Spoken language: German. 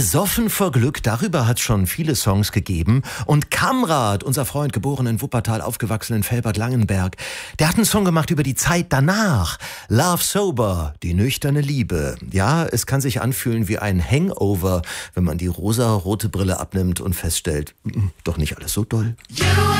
Besoffen vor Glück, darüber hat es schon viele Songs gegeben. Und Kamrat, unser Freund, geboren in Wuppertal, aufgewachsen in Velbert-Langenberg, der hat einen Song gemacht über die Zeit danach. Love Sober, die nüchterne Liebe. Ja, es kann sich anfühlen wie ein Hangover, wenn man die rosa-rote Brille abnimmt und feststellt, doch nicht alles so doll.